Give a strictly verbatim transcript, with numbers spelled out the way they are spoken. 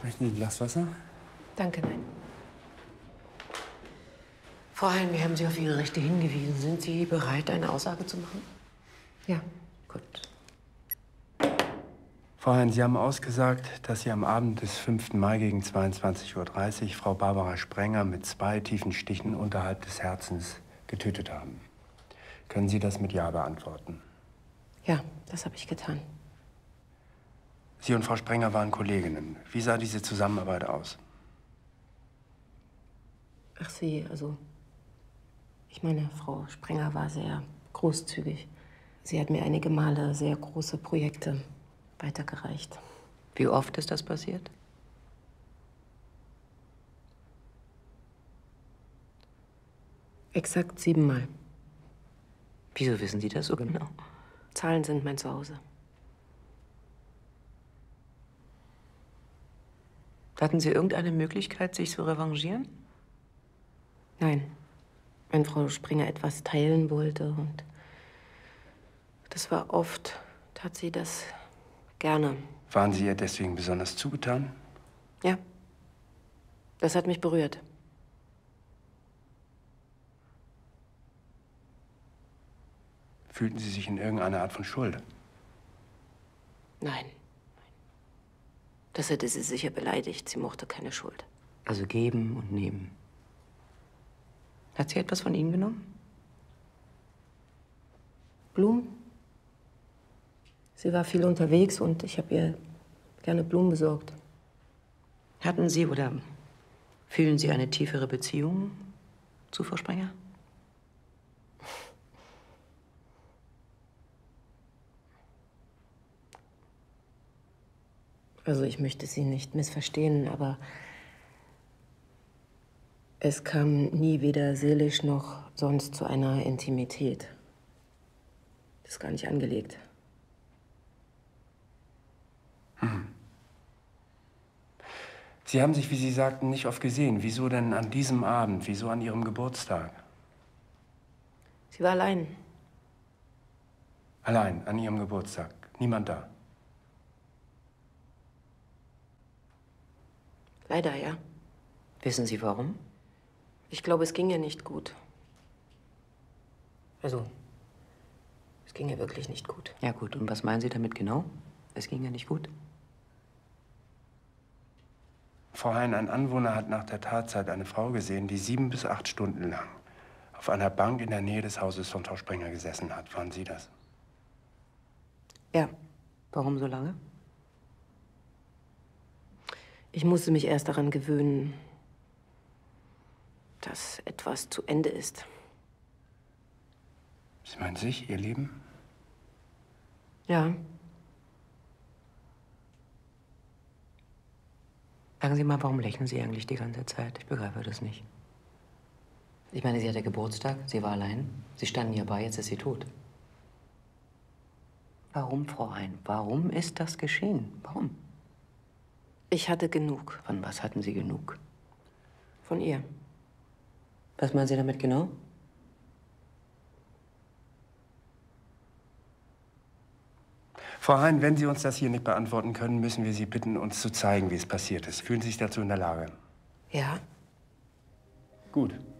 Möchten Sie ein Glas Wasser? Danke, nein. Frau Hein, wir haben Sie auf Ihre Rechte hingewiesen. Sind Sie bereit, eine Aussage zu machen? Ja. Gut. Frau Hein, Sie haben ausgesagt, dass Sie am Abend des fünften Mai gegen zweiundzwanzig Uhr dreißig Frau Barbara Sprenger mit zwei tiefen Stichen unterhalb des Herzens getötet haben. Können Sie das mit Ja beantworten? Ja, das habe ich getan. Sie und Frau Sprenger waren Kolleginnen. Wie sah diese Zusammenarbeit aus? Ach, Sie, also... Ich meine, Frau Sprenger war sehr großzügig. Sie hat mir einige Male sehr große Projekte weitergereicht. Wie oft ist das passiert? Exakt siebenmal. Wieso wissen Sie das so genau? Zahlen sind mein Zuhause. Hatten Sie irgendeine Möglichkeit, sich zu revanchieren? Nein. Wenn Frau Sprenger etwas teilen wollte und das war oft, tat sie das gerne. Waren Sie ihr deswegen besonders zugetan? Ja. Das hat mich berührt. Fühlten Sie sich in irgendeiner Art von Schuld? Nein. Das hätte sie sicher beleidigt. Sie mochte keine Schuld. Also geben und nehmen. Hat sie etwas von Ihnen genommen? Blumen? Sie war viel unterwegs und ich habe ihr gerne Blumen besorgt. Hatten Sie oder fühlen Sie eine tiefere Beziehung zu Frau Sprenger? Also ich möchte Sie nicht missverstehen, aber es kam nie weder seelisch noch sonst zu einer Intimität. Das ist gar nicht angelegt. Hm. Sie haben sich, wie Sie sagten, nicht oft gesehen. Wieso denn an diesem Abend? Wieso an Ihrem Geburtstag? Sie war allein. Allein, an Ihrem Geburtstag. Niemand da. Leider, ja. Wissen Sie warum? Ich glaube, es ging ihr nicht gut. Also, es ging ihr wirklich nicht gut. Ja gut, und was meinen Sie damit genau? Es ging ja nicht gut? Frau Hein, ein Anwohner hat nach der Tatzeit eine Frau gesehen, die sieben bis acht Stunden lang auf einer Bank in der Nähe des Hauses von Frau Sprenger gesessen hat. Waren Sie das? Ja. Warum so lange? Ich musste mich erst daran gewöhnen, dass etwas zu Ende ist. Sie meinen sich, Ihr Leben? Ja. Sagen Sie mal, warum lächeln Sie eigentlich die ganze Zeit? Ich begreife das nicht. Ich meine, sie hatte Geburtstag, sie war allein. Sie standen ihr bei, jetzt ist sie tot. Warum, Frau Hein? Warum ist das geschehen? Warum? Ich hatte genug. Von was hatten Sie genug? Von ihr. Was meinen Sie damit genau? Frau Hein, wenn Sie uns das hier nicht beantworten können, müssen wir Sie bitten, uns zu zeigen, wie es passiert ist. Fühlen Sie sich dazu in der Lage? Ja. Gut.